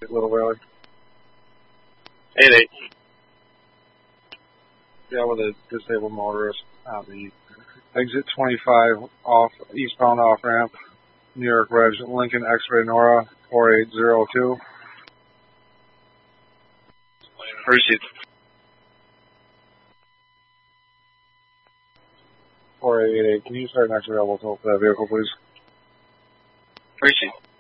Little Valley. 8-8. Yeah, with a disabled motorist on the exit 25 off eastbound off ramp, New York Reg, Lincoln X-ray Nora 4802. Received. 4888. Can you start next available toll for that vehicle, please? Received.